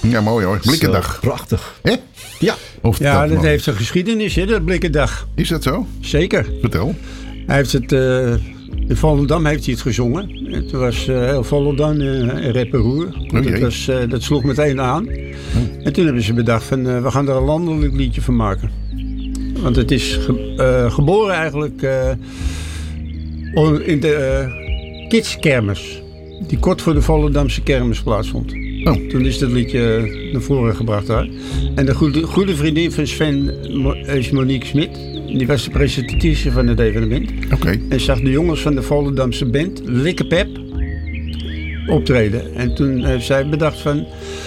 Ja, mooi hoor. Blikkendag. Prachtig. Hè? Ja. Of Ja, dat nog? heeft een geschiedenis, hè, dat Blikkendag. Is dat zo? Zeker. Vertel. Hij heeft het... in Volendam heeft hij het gezongen. Het was heel Volendam en Reperoer. Dat sloeg meteen aan. En toen hebben ze bedacht van... we gaan er een landelijk liedje van maken. Want het is geboren eigenlijk... in de kidskermis. Die kort voor de Volendamse kermis plaatsvond. Oh. Toen is dat liedje naar voren gebracht daar. En de goede vriendin van Sven is Monique Smit. Die was de presentatrice van het evenement. Oké. En zag de jongens van de Volendamse band Likke Pep optreden. En toen heeft zij bedacht van...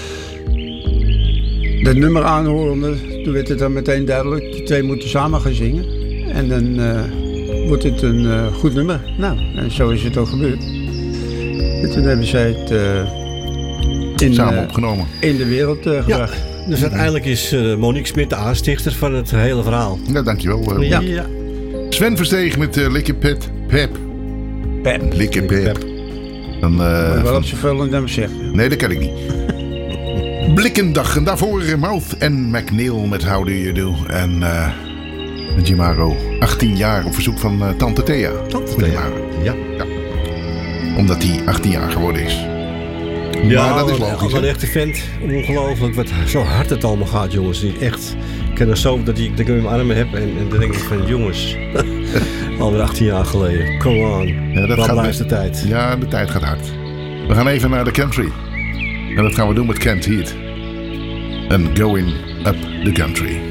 dat nummer aanhorende, toen werd het dan meteen duidelijk. Die twee moeten samen gaan zingen. En dan wordt het een goed nummer. Nou, en zo is het ook gebeurd. En toen hebben zij het samen opgenomen. In de wereld gebracht. Ja, dus uiteindelijk is Monique Smit de aanstichter van het hele verhaal. Ja, dankjewel. Ja. Sven Versteeg met Likke Pep. Likke Pep. Dan, wel op zoveel dan zeggen. Nee, dat kan ik niet. Blikkendag. En daarvoor Mouth en McNeil met How Do You Do. En Jimaro. 18 jaar op verzoek van Tante Thea. Tante Thea. Ja. Omdat hij 18 jaar geworden is. Ja, maar dat is logisch. Een echte vent. Ongelooflijk wat zo hard het allemaal gaat, jongens. Echt. Ik ken er zo dat ik in mijn armen heb. En dan denk ik van, jongens. Alweer 18 jaar geleden. Come on. Ja, dat gaat blijft de tijd. Ja, de tijd gaat hard. We gaan even naar de country. En dat gaan we doen met Kent Heat. En Going Up the Country.